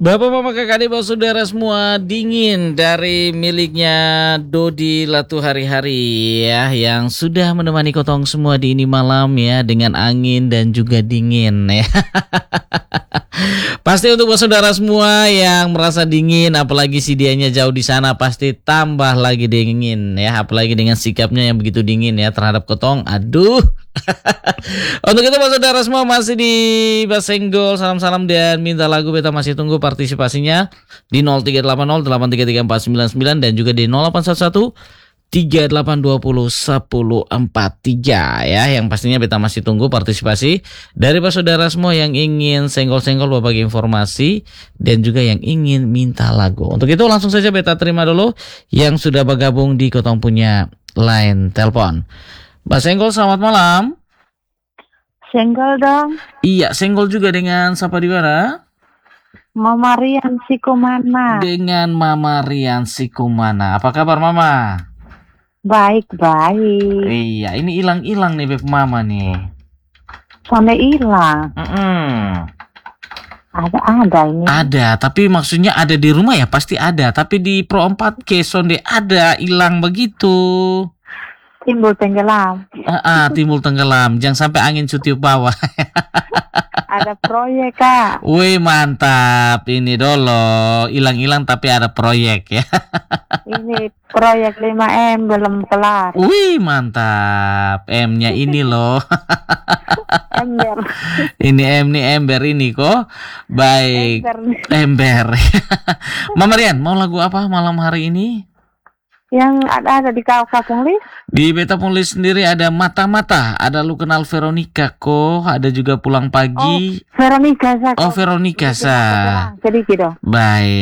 Bapak, Mama, Kakak, adik, saudara semua, dingin dari miliknya Dodi Latu Hari-Hari ya, yang sudah menemani kotong semua di ini malam ya, dengan angin dan juga dingin ya. Pasti untuk saudara semua yang merasa dingin, apalagi si dianya jauh di sana, pasti tambah lagi dingin ya, apalagi dengan sikapnya yang begitu dingin ya terhadap kotong. Aduh. Untuk itu saudara semua masih di Basenggol, salam-salam dan minta lagu, beta masih tunggu partisipasinya di 0380833499 dan juga di 0811 3820 1043 ya, yang pastinya beta masih tunggu partisipasi dari saudara semua yang ingin senggol-senggol berbagi informasi dan juga yang ingin minta lagu. Untuk itu langsung saja beta terima dulu yang sudah bergabung di kotong punya line telepon. Mbak Senggol, selamat malam. Senggol dong. Iya, senggol juga dengan siapa di mana? Mama Rian Sikumana. Dengan Mama Rian Sikumana. Apa kabar Mama? Baik. Iya, ini hilang-hilang nih Beb Mama nih. Sampai hilang. Ada ini. Ada, tapi maksudnya ada di rumah ya pasti ada. Tapi di Pro 4K sonde ada, hilang begitu. Timbul tenggelam. Timbul tenggelam. Jangan sampai angin cuti bawah. Ada proyek, Kak. Wih, mantap. Ini dulu hilang-hilang tapi ada proyek ya. Ini proyek 5M belum kelar. Wih, mantap. M-nya ini loh. Ember. Ini M nih, ember ini kok. Baik. Ember. Mama Rian, mau lagu apa malam hari ini? Yang ada di Kapung List. Di Beta List sendiri ada Mata-Mata, ada Lu Kenal Veronica kok, ada juga Pulang Pagi. Veronica Sa. Oh, Veronica Sa. Sedikit dong. Baik.